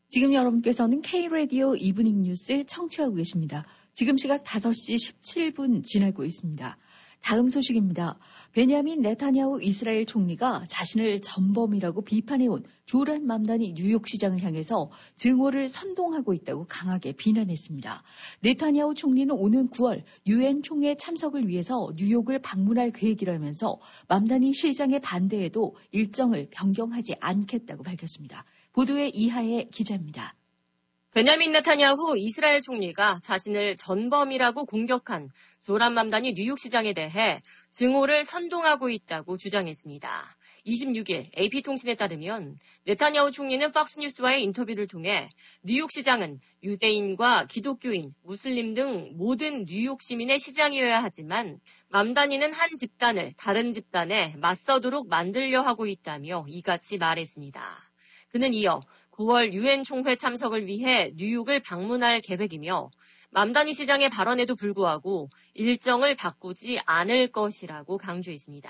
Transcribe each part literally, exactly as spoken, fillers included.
지금 여러분께서는 K-라디오 이브닝 뉴스 청취하고 계십니다. 지금 시각 다섯 시 십칠 분 지나고 있습니다. 다음 소식입니다. 베냐민 네타냐후 이스라엘 총리가 자신을 전범이라고 비판해온 조란 맘다니 뉴욕시장을 향해서 증오를 선동하고 있다고 강하게 비난했습니다. 네타냐후 총리는 오는 구월 유엔 총회 참석을 위해서 뉴욕을 방문할 계획이라면서 맘다니 시장의 반대에도 일정을 변경하지 않겠다고 밝혔습니다. 보도에 이하의 기자입니다. 베냐민 네타냐후 이스라엘 총리가 자신을 전범이라고 공격한 조란 맘다니 뉴욕시장에 대해 증오를 선동하고 있다고 주장했습니다. 이십육 일 에이피통신에 따르면 네타냐후 총리는 폭스뉴스와의 인터뷰를 통해 뉴욕시장은 유대인과 기독교인, 무슬림 등 모든 뉴욕 시민의 시장이어야 하지만 맘다니는 한 집단을 다른 집단에 맞서도록 만들려 하고 있다며 이같이 말했습니다. 그는 이어 구월 유엔 총회 참석을 위해 뉴욕을 방문할 계획이며 맘다니 시장의 발언에도 불구하고 일정을 바꾸지 않을 것이라고 강조했습니다.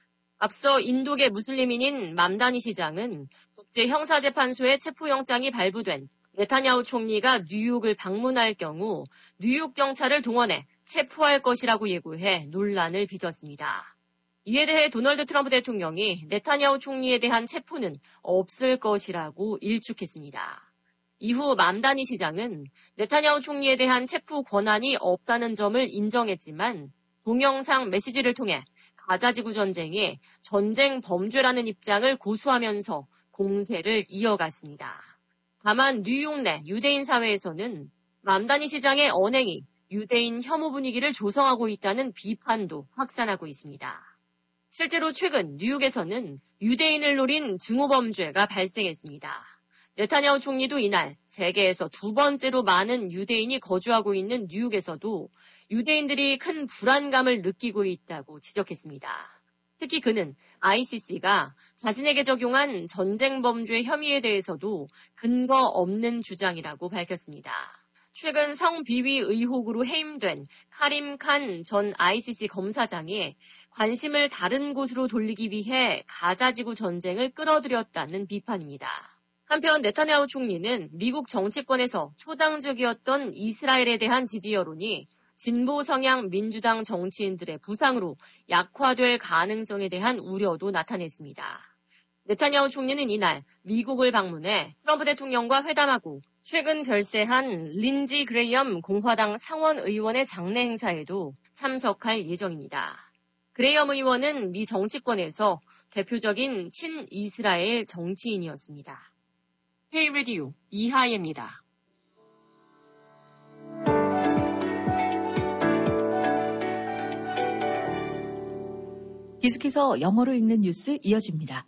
앞서 인도계 무슬림인인 맘다니 시장은 국제형사재판소의 체포영장이 발부된 네타냐후 총리가 뉴욕을 방문할 경우 뉴욕 경찰을 동원해 체포할 것이라고 예고해 논란을 빚었습니다. 이에 대해 도널드 트럼프 대통령이 네타냐후 총리에 대한 체포는 없을 것이라고 일축했습니다. 이후 맘다니 시장은 네타냐후 총리에 대한 체포 권한이 없다는 점을 인정했지만 동영상 메시지를 통해 가자지구 전쟁이 전쟁 범죄라는 입장을 고수하면서 공세를 이어갔습니다. 다만 뉴욕 내 유대인 사회에서는 맘다니 시장의 언행이 유대인 혐오 분위기를 조성하고 있다는 비판도 확산하고 있습니다. 실제로 최근 뉴욕에서는 유대인을 노린 증오범죄가 발생했습니다. 네타냐후 총리도 이날 세계에서 두 번째로 많은 유대인이 거주하고 있는 뉴욕에서도 유대인들이 큰 불안감을 느끼고 있다고 지적했습니다. 특히 그는 아이씨씨가 자신에게 적용한 전쟁범죄 혐의에 대해서도 근거 없는 주장이라고 밝혔습니다. 최근 성비위 의혹으로 해임된 카림 칸 전 아이씨씨 검사장이 관심을 다른 곳으로 돌리기 위해 가자지구 전쟁을 끌어들였다는 비판입니다. 한편 네타냐후 총리는 미국 정치권에서 초당적이었던 이스라엘에 대한 지지 여론이 진보 성향 민주당 정치인들의 부상으로 약화될 가능성에 대한 우려도 나타냈습니다. 네타냐후 총리는 이날 미국을 방문해 트럼프 대통령과 회담하고 최근 별세한 린지 그레이엄 공화당 상원 의원의 장례 행사에도 참석할 예정입니다. 그레이엄 의원은 미 정치권에서 대표적인 친이스라엘 정치인이었습니다. K-라디오 이하예입니다. 계속해서 영어로 읽는 뉴스 이어집니다.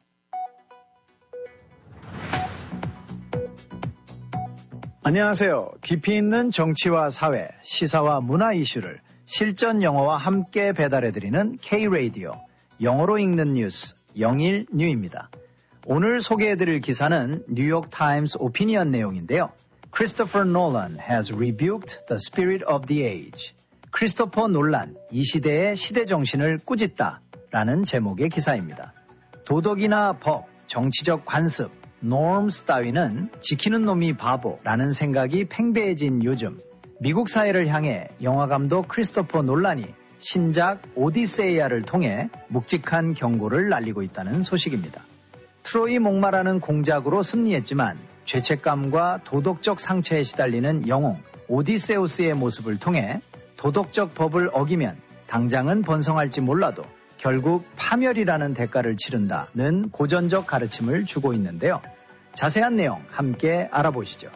안녕하세요. 깊이 있는 정치와 사회, 시사와 문화 이슈를 실전 영어와 함께 배달해드리는 K-라디오, 영어로 읽는 뉴스, 영일뉴입니다. 오늘 소개해드릴 기사는 뉴욕 타임스 오피니언 내용인데요. Christopher Nolan has rebuked the spirit of the age. 크리스토퍼 놀란, 이 시대의 시대 정신을 꾸짖다 라는 제목의 기사입니다. 도덕이나 법, 정치적 관습, norms 따위는 지키는 놈이 바보라는 생각이 팽배해진 요즘 미국 사회를 향해 영화감독 크리스토퍼 놀란이 신작 오디세이아를 통해 묵직한 경고를 날리고 있다는 소식입니다. 트로이 목마라는 공작으로 승리했지만 죄책감과 도덕적 상처에 시달리는 영웅 오디세우스의 모습을 통해 도덕적 법을 어기면 당장은 번성할지 몰라도 결국 파멸이라는 대가를 치른다는 고전적 가르침을 주고 있는데요. 자세한 내용 함께 알아보시죠.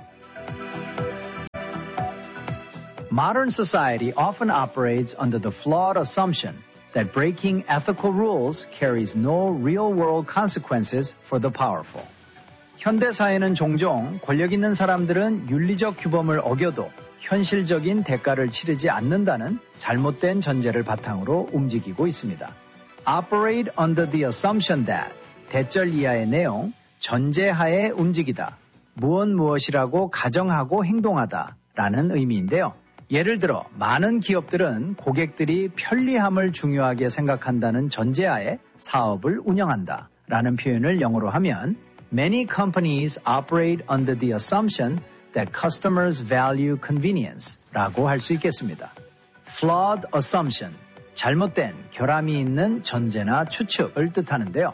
Modern society often operates under the flawed assumption that breaking ethical rules carries no real-world consequences for the powerful. 현대 사회는 종종 권력 있는 사람들은 윤리적 규범을 어겨도 현실적인 대가를 치르지 않는다는 잘못된 전제를 바탕으로 움직이고 있습니다. Operate under the assumption that 대절 이하의 내용, 전제하에 움직이다, 무엇 무엇이라고 가정하고 행동하다 라는 의미인데요. 예를 들어 많은 기업들은 고객들이 편리함을 중요하게 생각한다는 전제하에 사업을 운영한다 라는 표현을 영어로 하면 Many companies operate under the assumption that customers value convenience 라고 할 수 있겠습니다. Flawed assumption, 잘못된 결함이 있는 전제나 추측을 뜻하는데요.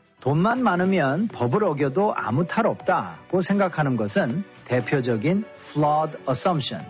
돈만 많으면 법을 어겨도 아무 탈 없다고 생각하는 것은 대표적인 flawed assumption,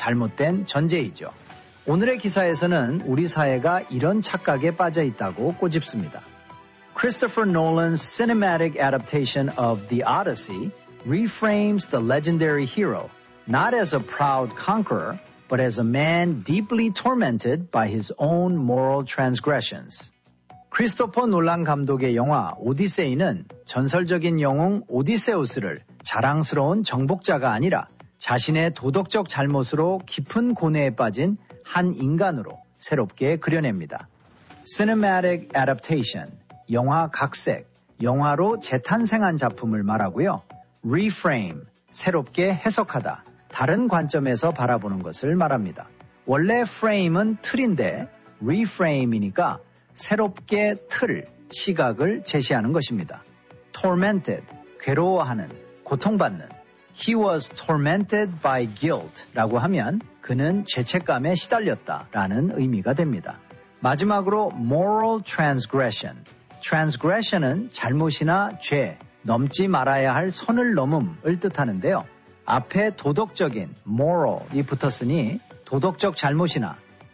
잘못된 전제이죠. 오늘의 기사에서는 우리 사회가 이런 착각에 빠져 있다고 꼬집습니다. Christopher Nolan's cinematic adaptation of The Odyssey reframes the legendary hero not as a proud conqueror, but as a man deeply tormented by his own moral transgressions. 크리스토퍼 놀란 감독의 영화 오디세이는 전설적인 영웅 오디세우스를 자랑스러운 정복자가 아니라 자신의 도덕적 잘못으로 깊은 고뇌에 빠진 한 인간으로 새롭게 그려냅니다. Cinematic adaptation, 영화 각색, 영화로 재탄생한 작품을 말하고요. Reframe, 새롭게 해석하다, 다른 관점에서 바라보는 것을 말합니다. 원래 frame은 틀인데 reframe이니까 새롭게 틀, 시각을 제시하는 것입니다. Tormented, 괴로워하는, 고통받는. He was tormented by guilt 라고 하면 그는 죄책감에 시달렸다 라는 의미가 됩니다. 마지막으로 moral transgression. transgression은 잘못이나 죄, 넘지 말아야 할 선을 넘음을 뜻하는데요. 앞에 도덕적인 moral이 붙었으니 도덕적 잘못이나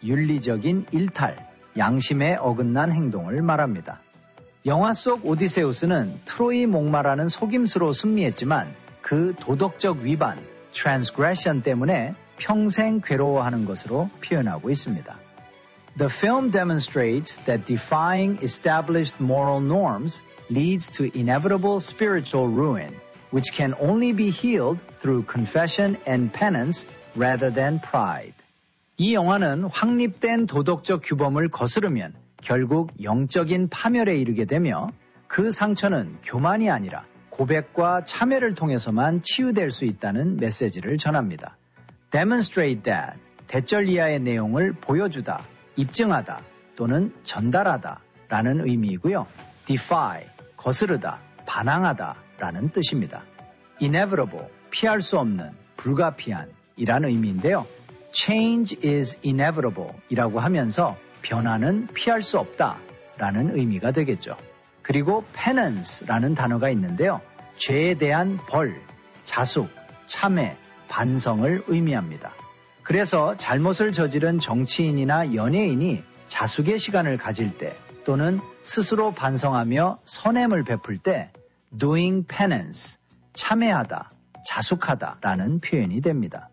윤리적인 일탈, 양심에 어긋난 행동을 말합니다. 영화 속 오디세우스는 트로이 목마라는 속임수로 승리했지만 그 도덕적 위반, transgression 때문에 평생 괴로워하는 것으로 표현하고 있습니다. The film demonstrates that defying established moral norms leads to inevitable spiritual ruin, which can only be healed through confession and penance rather than pride. 이 영화는 확립된 도덕적 규범을 거스르면 결국 영적인 파멸에 이르게 되며 그 상처는 교만이 아니라 고백과 참회를 통해서만 치유될 수 있다는 메시지를 전합니다. Demonstrate that, 대절 이하의 내용을 보여주다, 입증하다 또는 전달하다 라는 의미이고요. Defy, 거스르다, 반항하다 라는 뜻입니다. Inevitable, 피할 수 없는, 불가피한 이라는 의미인데요. Change is inevitable 이라고 하면서 변화는 피할 수 없다 라는 의미가 되겠죠. 그리고 penance라는 단어가 있는데요. 죄에 대한 벌, 자숙, 참회, 반성을 의미합니다. 그래서 잘못을 저지른 정치인이나 연예인이 자숙의 시간을 가질 때 또는 스스로 반성하며 선행을 베풀 때 doing penance, 참회하다, 자숙하다 라는 표현이 됩니다.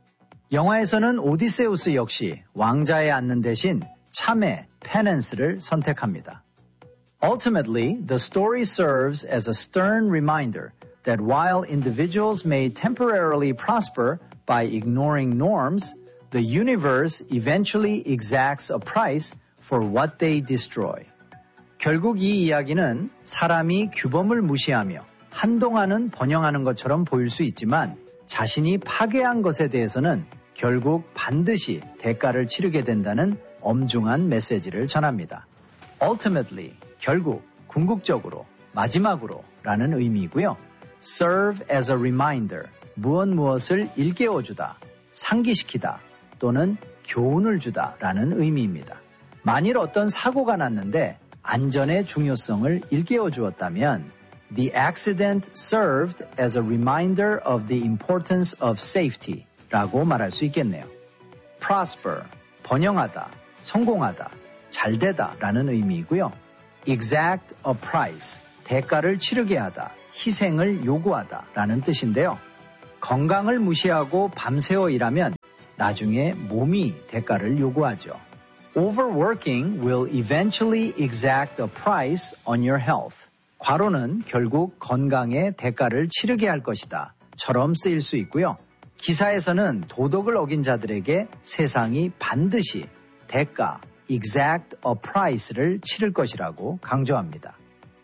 영화에서는 오디세우스 역시 왕자에 앉는 대신 참회, penance를 선택합니다. Ultimately, the story serves as a stern reminder that while individuals may temporarily prosper by ignoring norms, the universe eventually exacts a price for what they destroy. 결국 이 이야기는 사람이 규범을 무시하며 한동안은 번영하는 것처럼 보일 수 있지만 자신이 파괴한 것에 대해서는 결국 반드시 대가를 치르게 된다는 엄중한 메시지를 전합니다. Ultimately, 결국, 궁극적으로, 마지막으로 라는 의미이고요. Serve as a reminder, 무엇 무엇을 일깨워주다, 상기시키다 또는 교훈을 주다 라는 의미입니다. 만일 어떤 사고가 났는데 안전의 중요성을 일깨워 주었다면 The accident served as a reminder of the importance of safety 라고 말할 수 있겠네요. Prosper, 번영하다, 성공하다, 잘되다 라는 의미이고요. Exact a price, 대가를 치르게 하다, 희생을 요구하다 라는 뜻인데요. 건강을 무시하고 밤새워 일하면 나중에 몸이 대가를 요구하죠. Overworking will eventually exact a price on your health. 과로는 결국 건강에 대가를 치르게 할 것이다 처럼 쓰일 수 있고요. 기사에서는 도덕을 어긴 자들에게 세상이 반드시 대가, exact a price를 치를 것이라고 강조합니다.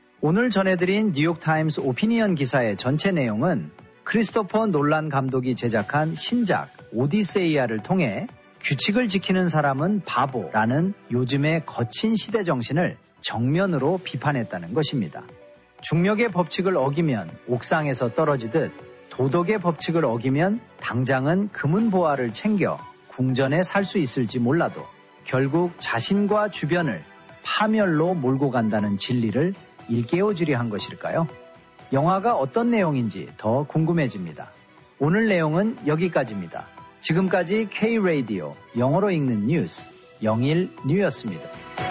오늘 전해드린 뉴욕타임스 오피니언 기사의 전체 내용은 크리스토퍼 놀란 감독이 제작한 신작 오디세이아를 통해 규칙을 지키는 사람은 바보라는 요즘의 거친 시대 정신을 정면으로 비판했다는 것입니다. 중력의 법칙을 어기면 옥상에서 떨어지듯 도덕의 법칙을 어기면 당장은 금은보화를 챙겨 궁전에 살 수 있을지 몰라도 결국 자신과 주변을 파멸로 몰고 간다는 진리를 일깨워주려 한 것일까요? 영화가 어떤 내용인지 더 궁금해집니다. 오늘 내용은 여기까지입니다. 지금까지 K-라디오 영어로 읽는 뉴스 영일 뉴였습니다.